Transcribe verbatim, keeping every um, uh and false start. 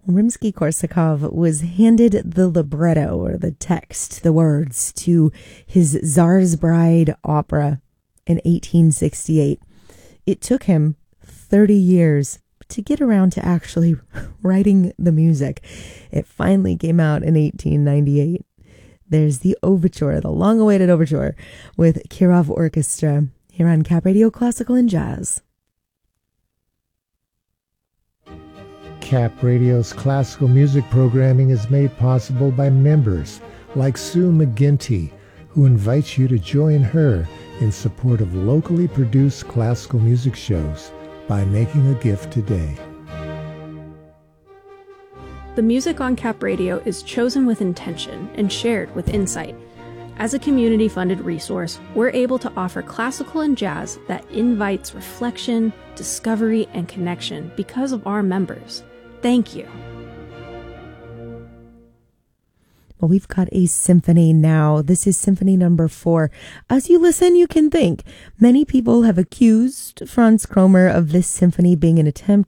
Rimsky-Korsakov was handed the libretto, or the text, the words, to his Tsar's Bride opera in eighteen sixty-eight. It took him thirty years to get around to actually writing the music. It finally came out in eighteen ninety-eight. There's the overture, the long-awaited overture, with Kirov Orchestra, here on Cap Radio Classical and Jazz. Cap Radio's classical music programming is made possible by members like Sue McGinty, who invites you to join her in support of locally produced classical music shows by making a gift today. The music on Cap Radio is chosen with intention and shared with insight. As a community-funded resource, we're able to offer classical and jazz that invites reflection, discovery, and connection because of our members. Thank you. Well, we've got a symphony now. This is symphony number four. As you listen, you can think. Many people have accused Franz Kromer of this symphony being an attempt